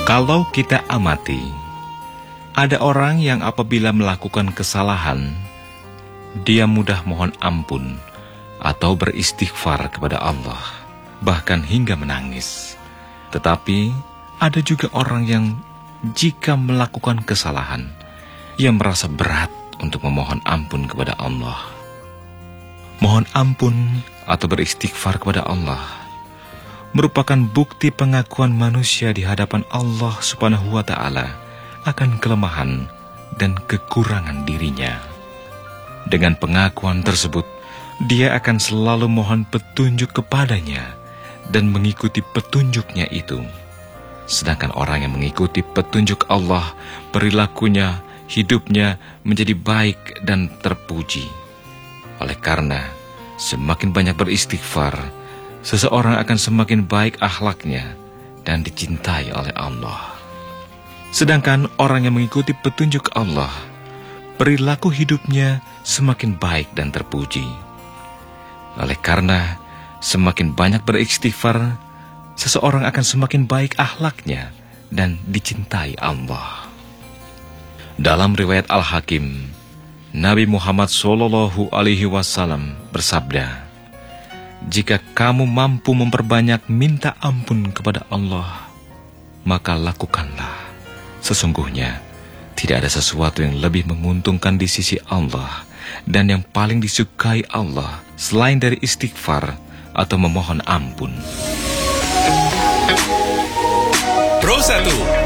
Kalau kita amati, ada orang yang apabila melakukan kesalahan, dia mudah mohon ampun atau beristighfar kepada Allah, bahkan hingga menangis. Tetapi ada juga orang yang jika melakukan kesalahan, ia merasa berat untuk memohon ampun kepada Allah. Mohon ampun atau beristighfar kepada Allah merupakan bukti pengakuan manusia di hadapan Allah Subhanahu wa Ta'ala akan kelemahan dan kekurangan dirinya. Dengan pengakuan tersebut, dia akan selalu mohon petunjuk kepadanya dan mengikuti petunjuknya itu. Sedangkan orang yang mengikuti petunjuk Allah, perilakunya, hidupnya menjadi baik dan terpuji. Oleh karena semakin banyak beristighfar, seseorang akan semakin baik akhlaknya dan dicintai oleh Allah. Sedangkan orang yang mengikuti petunjuk Allah, perilaku hidupnya semakin baik dan terpuji. Oleh karena semakin banyak beristighfar, seseorang akan semakin baik akhlaknya dan dicintai Allah. Dalam riwayat Al-Hakim, Nabi Muhammad SAW bersabda, "Jika kamu mampu memperbanyak minta ampun kepada Allah, maka lakukanlah. Sesungguhnya tidak ada sesuatu yang lebih menguntungkan di sisi Allah dan yang paling disukai Allah selain dari istighfar atau memohon ampun." Pro 1